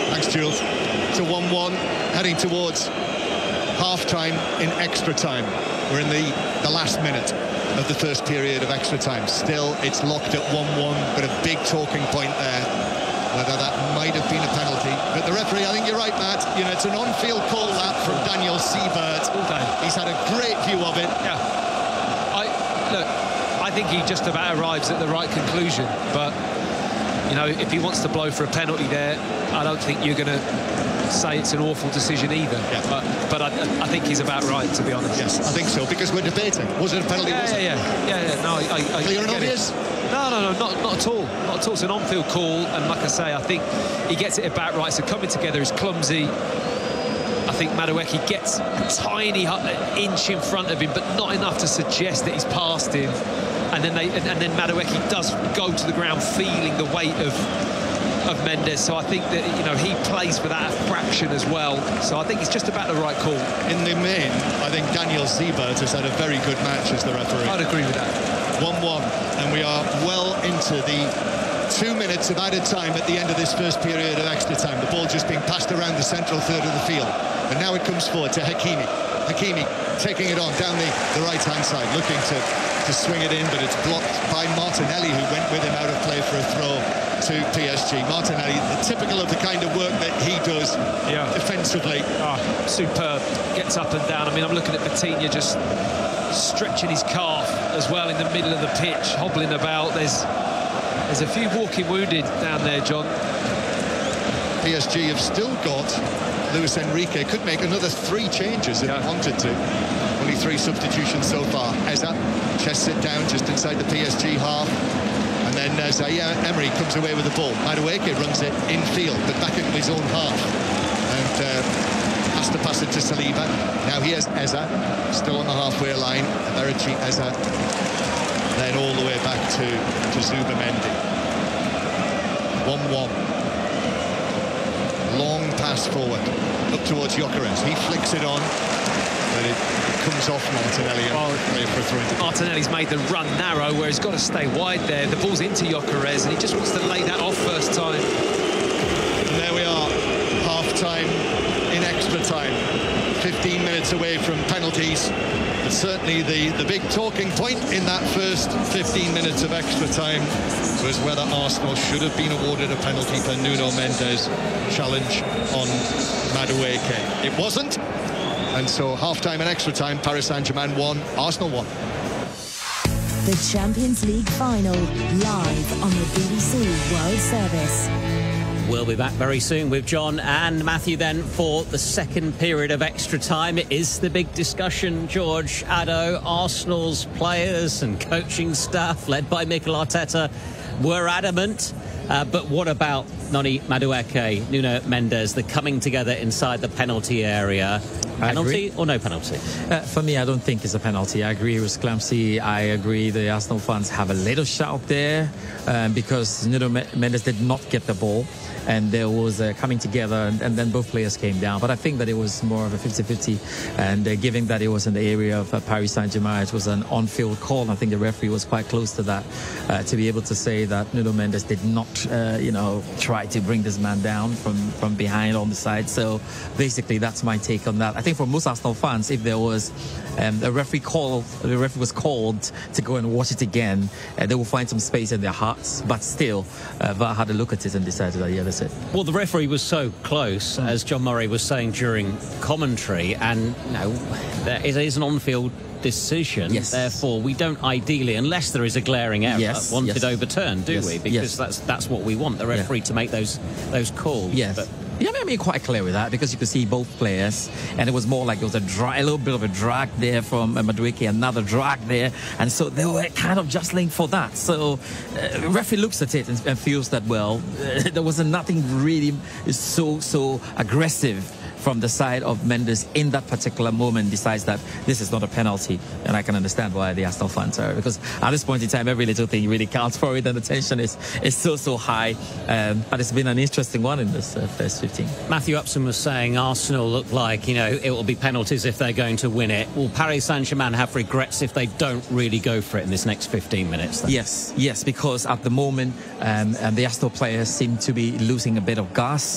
Thanks, Jules. To 1-1, heading towards half-time in extra time. We're in the last minute of the first period of extra time. Still, it's locked at 1-1, but a big talking point there, whether that might have been a penalty. But the referee, I think you're right, Matt, you know, it's an on-field call, that, from Daniel Siebert. He's had a great view of it. Yeah. I think he just about arrives at the right conclusion, but, you know, if he wants to blow for a penalty there, I don't think you're going to say it's an awful decision either. Yeah. But I think he's about right, to be honest. Yes, I think so, because we're debating. Was it a penalty? Yeah. No, I clear and obvious? No, not at all. Not at all. It's an on-field call, and like I say, I think he gets it about right. So coming together is clumsy. I think Madueke gets a tiny inch in front of him, but not enough to suggest that he's past him. And then Madueke does go to the ground feeling the weight of Mendes. So I think that, you know, he plays for that fraction as well. So I think it's just about the right call. In the main, I think Daniel Siebert has had a very good match as the referee. I'd agree with that. 1-1, and we are well into the 2 minutes of added time at the end of this first period of extra time. The ball just being passed around the central third of the field. And now it comes forward to Hakimi. Hakimi taking it on down the right-hand side, looking to swing it in, but it's blocked by Martinelli, who went with him out of play for a throw to PSG. Martinelli, typical of the kind of work that he does defensively. Superb. Gets up and down. I mean, I'm looking at Vitinha just stretching his calf as well in the middle of the pitch, hobbling about. There's a few walking wounded down there, John. PSG have still got Luis Enrique, could make another 3 changes if he wanted to. Only 3 substitutions so far. Eza, chests it down just inside the PSG half. And then Zaire Emery comes away with the ball. Madueke runs it infield, but back into his own half. And has to pass it to Saliba. Now here's Eza, still on the halfway line. Eberechi Eza. Then all the way back to Zubamendi. 1-1. Long pass forward, up towards Gyökeres. He flicks it on, but it comes off Martinelli. Martinelli's made the run narrow, where he's got to stay wide there. The ball's into Gyökeres, and he just wants to lay that off first time. And there we are, half-time in extra time. 15 minutes away from penalties. But certainly the big talking point in that first 15 minutes of extra time was whether Arsenal should have been awarded a penalty for Nuno Mendes' challenge on Madueke. It wasn't, and so half-time and extra time, Paris Saint-Germain won, Arsenal won. The Champions League final, live on the BBC World Service. We'll be back very soon with John and Matthew then for the second period of extra time. It is the big discussion, George, Addo. Arsenal's players and coaching staff, led by Mikel Arteta, were adamant. But what about Noni Madueke, Nuno Mendes, the coming together inside the penalty area? Penalty or no penalty? For me, I don't think it's a penalty. I agree with Clamsy. I agree the Arsenal fans have a little shout there because Nuno Mendes did not get the ball. And there was coming together, and then both players came down. But I think that it was more of a 50-50. And given that it was in the area of Paris Saint-Germain, it was an on-field call. I think the referee was quite close to that, to be able to say that Nuno Mendes did not, try to bring this man down from behind on the side. So basically, that's my take on that. I think for most Arsenal fans, if there was the referee was called to go and watch it again, they will find some space in their hearts. But still, VAR had a look at it and decided that, that's it. Well, the referee was so close, as John Murray was saying during commentary, and there is an on-field decision. Yes. Therefore, we don't ideally, unless there is a glaring error, want it overturned, do we? Because that's what we want, the referee to make those calls. Yes. But yeah, I mean, quite clear with that, because you could see both players, and it was more like there was a little bit of a drag there from Madueke, another drag there, and so they were kind of jostling for that. So referee looks at it and feels that, well, there was nothing really so aggressive from the side of Mendes in that particular moment, decides that this is not a penalty. And I can understand why the Arsenal fans are, because at this point in time, every little thing really counts for it, and the tension is so high. But it's been an interesting one in this first 15. Matthew Upson was saying Arsenal look like, it will be penalties if they're going to win it. Will Paris Saint-Germain have regrets if they don't really go for it in this next 15 minutes? Then? Yes, because at the moment, the Arsenal players seem to be losing a bit of gas.